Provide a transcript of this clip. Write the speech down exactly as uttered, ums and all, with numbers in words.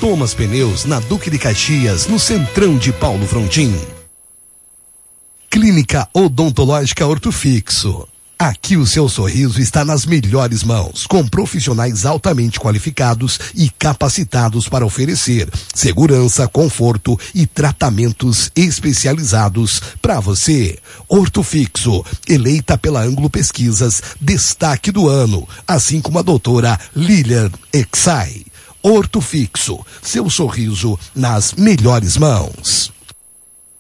Thomas Pneus, na Duque de Caxias, no centrão de Paulo Frontin. Clínica Odontológica Ortofixo. Aqui o seu sorriso está nas melhores mãos, com profissionais altamente qualificados e capacitados para oferecer segurança, conforto e tratamentos especializados para você. Ortofixo, eleita pela Ângulo Pesquisas, destaque do ano, assim como a doutora Lilian Exai. Ortofixo, seu sorriso nas melhores mãos.